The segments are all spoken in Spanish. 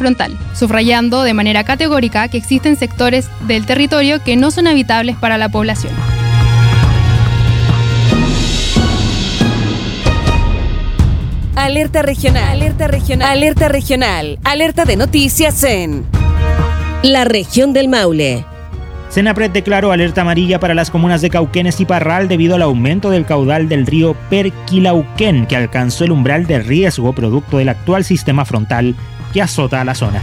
frontal, subrayando de manera categórica que existen sectores del territorio que no son habitables para la población. Alerta regional, alerta regional, alerta regional, alerta de noticias en la región del Maule. Senapred declaró alerta amarilla para las comunas de Cauquenes y Parral debido al aumento del caudal del río Perquilauquén, que alcanzó el umbral de riesgo producto del actual sistema frontal que azota a la zona.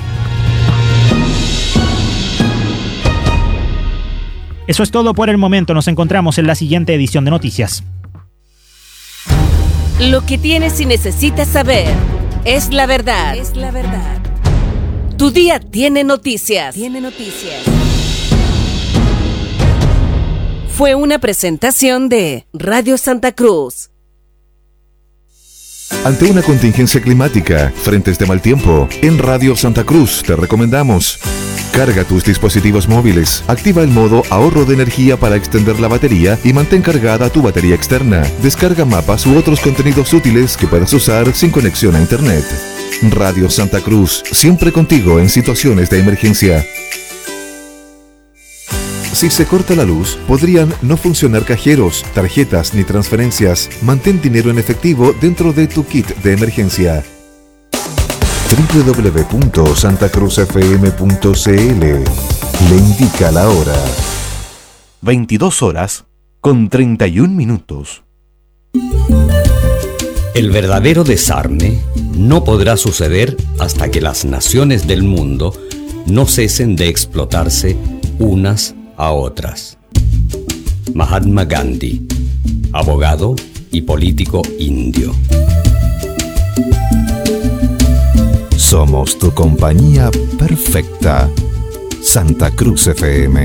Eso es todo por el momento. Nos encontramos en la siguiente edición de Noticias. Lo que tienes y necesitas saber es la verdad. Es la verdad. Tu día tiene noticias. Tiene noticias. Fue una presentación de Radio Santa Cruz. Ante una contingencia climática, frentes de mal tiempo, en Radio Santa Cruz te recomendamos: carga tus dispositivos móviles, activa el modo ahorro de energía para extender la batería y mantén cargada tu batería externa. Descarga mapas u otros contenidos útiles que puedas usar sin conexión a internet. Radio Santa Cruz, siempre contigo en situaciones de emergencia. Si se corta la luz, podrían no funcionar cajeros, tarjetas ni transferencias. Mantén dinero en efectivo dentro de tu kit de emergencia. www.santacruzfm.cl le indica la hora. 22:31. El verdadero desarme no podrá suceder hasta que las naciones del mundo no cesen de explotarse unas a otras. Mahatma Gandhi, abogado y político indio. Somos tu compañía perfecta. Santa Cruz FM.